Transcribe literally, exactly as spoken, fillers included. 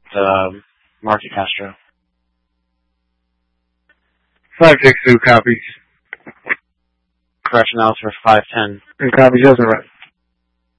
um, Market Castro. five six two copies. Correction, that was for five ten. And copies, doesn't right.